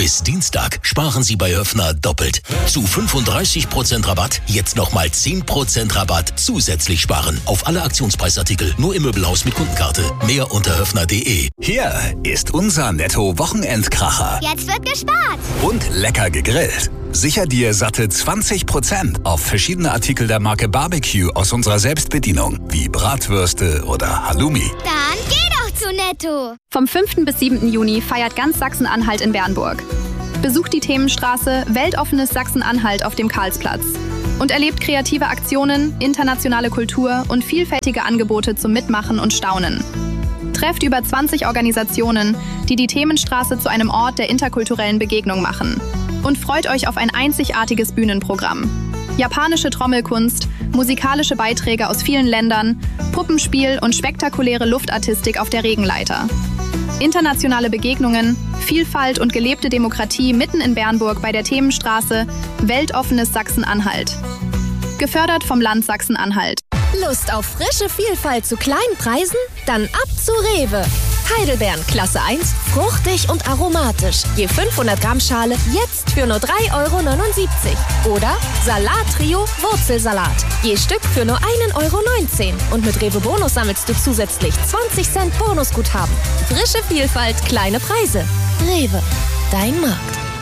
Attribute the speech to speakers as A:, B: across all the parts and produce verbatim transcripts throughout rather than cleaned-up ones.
A: Bis Dienstag sparen Sie bei Höffner doppelt. Zu fünfunddreißig Prozent Rabatt jetzt nochmal zehn Prozent Rabatt zusätzlich sparen. Auf alle Aktionspreisartikel nur im Möbelhaus mit Kundenkarte. Mehr unter höffner punkt de.
B: Hier ist unser Netto-Wochenendkracher.
C: Jetzt wird gespart.
B: Und lecker gegrillt. Sicher dir satte zwanzig Prozent auf verschiedene Artikel der Marke Barbecue aus unserer Selbstbedienung, wie Bratwürste oder Halloumi.
C: Dann geh doch zu Netto.
D: Vom fünften bis siebten Juni feiert ganz Sachsen-Anhalt in Bernburg. Besucht die Themenstraße Weltoffenes Sachsen-Anhalt auf dem Karlsplatz und erlebt kreative Aktionen, internationale Kultur und vielfältige Angebote zum Mitmachen und Staunen. Trefft über zwanzig Organisationen, die die Themenstraße zu einem Ort der interkulturellen Begegnung machen. Und freut euch auf ein einzigartiges Bühnenprogramm. Japanische Trommelkunst, musikalische Beiträge aus vielen Ländern, Puppenspiel und spektakuläre Luftartistik auf der Regenleiter. Internationale Begegnungen, Vielfalt und gelebte Demokratie mitten in Bernburg bei der Themenstraße Weltoffenes Sachsen-Anhalt. Gefördert vom Land Sachsen-Anhalt.
E: Lust auf frische Vielfalt zu kleinen Preisen? Dann ab zu Rewe. Heidelbeeren Klasse eins, fruchtig und aromatisch. Je fünfhundert Gramm Schale jetzt für nur drei Euro neunundsiebzig. Oder Salat-Trio Wurzelsalat. Je Stück für nur ein Euro neunzehn. Und mit Rewe Bonus sammelst du zusätzlich zwanzig Cent Bonusguthaben. Frische Vielfalt, kleine Preise. Rewe, dein Markt.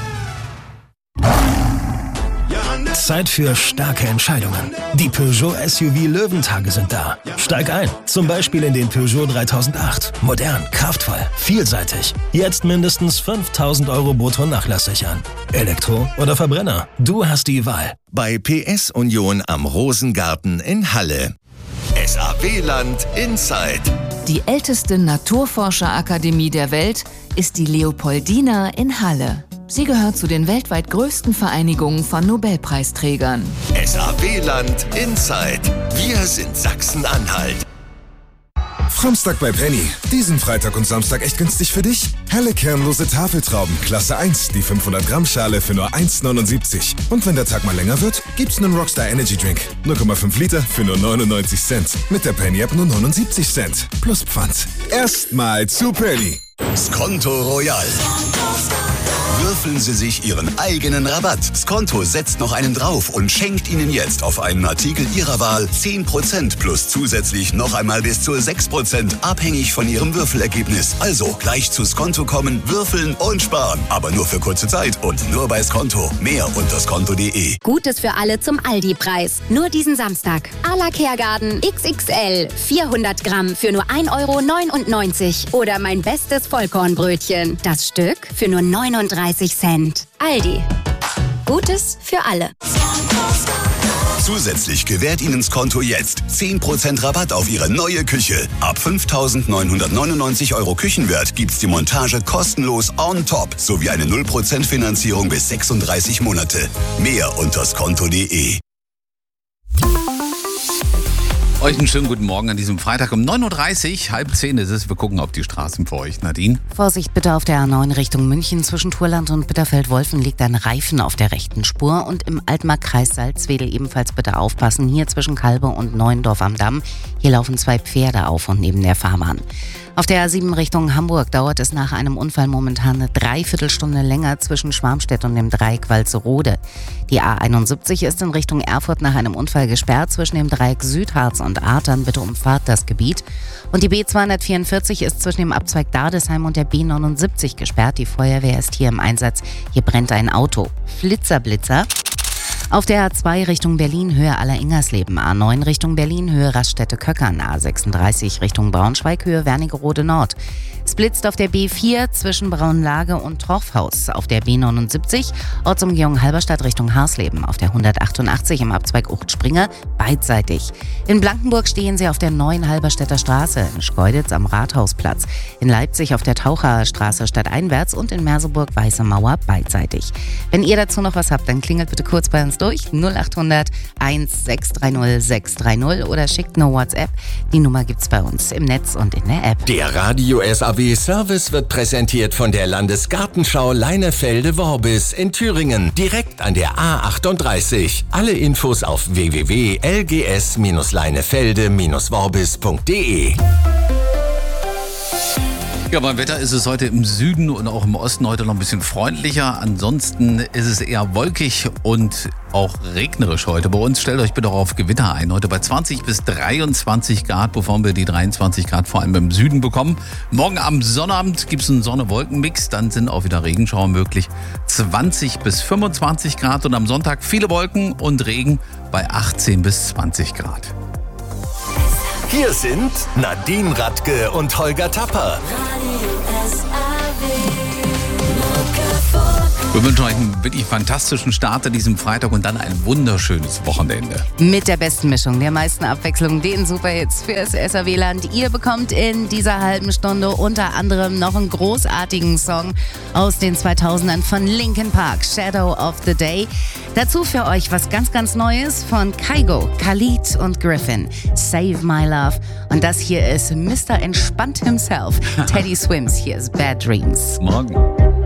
F: Zeit für starke Entscheidungen. Die Peugeot S U V Löwentage sind da. Steig ein, zum Beispiel in den Peugeot dreitausendacht. Modern, kraftvoll, vielseitig. Jetzt mindestens fünftausend Euro brutto Nachlass sichern. Elektro oder Verbrenner, du hast die Wahl.
G: Bei P S Union am Rosengarten in Halle. S A W-Land Inside.
H: Die älteste Naturforscherakademie der Welt ist die Leopoldina in Halle. Sie gehört zu den weltweit größten Vereinigungen von Nobelpreisträgern.
G: S A W-Land Inside. Wir sind Sachsen-Anhalt.
I: Samstag bei Penny. Diesen Freitag und Samstag echt günstig für dich? Helle kernlose Tafeltrauben, Klasse eins, die fünfhundert Gramm Schale für nur eins neunundsiebzig. Und wenn der Tag mal länger wird, gibt's einen Rockstar Energy Drink. null Komma fünf Liter für nur neunundneunzig Cent. Mit der Penny-App nur neunundsiebzig Cent. Plus Pfand. Erstmal zu Penny.
G: Skonto Royal. Würfeln Sie sich Ihren eigenen Rabatt. Skonto setzt noch einen drauf und schenkt Ihnen jetzt auf einen Artikel Ihrer Wahl zehn Prozent plus zusätzlich noch einmal bis zu sechs Prozent, abhängig von Ihrem Würfelergebnis. Also gleich zu Skonto kommen, würfeln und sparen. Aber nur für kurze Zeit und nur bei Skonto. Mehr unter skonto punkt de.
J: Gutes für alle zum Aldi-Preis. Nur diesen Samstag. Ala Kergarten X X L vierhundert Gramm für nur ein Euro neunundneunzig. Oder mein bestes Vollkornbrötchen. Das Stück für nur neununddreißig Cent. Aldi. Gutes für alle.
G: Zusätzlich gewährt Ihnen Skonto jetzt zehn Prozent Rabatt auf Ihre neue Küche. Ab fünftausendneunhundertneunundneunzig Euro Küchenwert gibt's die Montage kostenlos on top sowie eine null Prozent Finanzierung bis sechsunddreißig Monate. Mehr unter skonto punkt de.
K: Euch einen schönen guten Morgen an diesem Freitag um neun Uhr dreißig, halb zehn ist es. Wir gucken auf die Straßen für euch. Nadine?
H: Vorsicht bitte auf der A neun Richtung München. Zwischen Thurland und Bitterfeld-Wolfen liegt ein Reifen auf der rechten Spur. Und im Altmark-Kreis Salzwedel ebenfalls bitte aufpassen. Hier zwischen Kalbe und Neuendorf am Damm. Hier laufen zwei Pferde auf und neben der Fahrbahn. Auf der A sieben Richtung Hamburg dauert es nach einem Unfall momentan eine Dreiviertelstunde länger zwischen Schwarmstedt und dem Dreieck Walserode. Die A einundsiebzig ist in Richtung Erfurt nach einem Unfall gesperrt. Zwischen dem Dreieck Südharz und Artern bitte umfahrt das Gebiet. Und die B zweihundertvierundvierzig ist zwischen dem Abzweig Dardesheim und der B neunundsiebzig gesperrt. Die Feuerwehr ist hier im Einsatz. Hier brennt ein Auto. Flitzer, Blitzer. Auf der A zwei Richtung Berlin, Höhe Aller-Ingersleben, A neun Richtung Berlin, Höhe Raststätte-Köckern, A sechsunddreißig Richtung Braunschweig, Höhe Wernigerode Nord. Es blitzt auf der B vier zwischen Braunlage und Torfhaus, auf der B neunundsiebzig, Ortsumgehung Halberstadt Richtung Harsleben, auf der hundertachtundachtzig im Abzweig Ucht-Springer, beidseitig. In Blankenburg stehen Sie auf der neuen Halberstädter Straße, in Schkeuditz am Rathausplatz, in Leipzig auf der Tauchaer Straße stadteinwärts und in Merseburg Weiße Mauer, beidseitig. Wenn ihr dazu noch was habt, dann klingelt bitte kurz bei uns durch null acht hundert eins sechs drei null sechs drei null oder schickt eine WhatsApp. Die Nummer gibt's bei uns im Netz und in der App.
G: Der Radio S A W Service wird präsentiert von der Landesgartenschau Leinefelde-Worbis in Thüringen, direkt an der A achtunddreißig. Alle Infos auf w w w punkt l g s leinefelde worbis punkt de.
K: Ja, beim Wetter ist es heute im Süden und auch im Osten heute noch ein bisschen freundlicher. Ansonsten ist es eher wolkig und auch regnerisch heute. Bei uns stellt euch bitte auch auf Gewitter ein. Heute bei zwanzig bis dreiundzwanzig Grad, bevor wir die dreiundzwanzig Grad vor allem im Süden bekommen. Morgen am Sonnabend gibt es einen Sonne-Wolken-Mix. Dann sind auch wieder Regenschauer möglich. zwanzig bis fünfundzwanzig Grad und am Sonntag viele Wolken und Regen bei achtzehn bis zwanzig Grad.
L: Hier sind Nadine Radke und Holger Tapper.
K: Wir wünschen euch einen wirklich fantastischen Start an diesem Freitag und dann ein wunderschönes Wochenende.
H: Mit der besten Mischung, der meisten Abwechslung, den Superhits fürs S R W-Land. Ihr bekommt in dieser halben Stunde unter anderem noch einen großartigen Song aus den zweitausendern von Linkin Park, Shadow of the Day. Dazu für euch was ganz, ganz Neues von Kygo, Khalid und Griffin, Save My Love. Und das hier ist Mister Entspannt himself, Teddy Swims. Hier ist Bad Dreams.
K: Morgen.